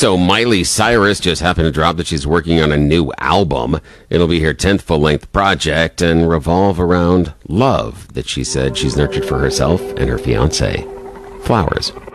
So Miley Cyrus just happened to drop that she's working on a new album. It'll be her 10th full-length project and revolve around love that she said she's nurtured for herself and her fiancé. Flowers.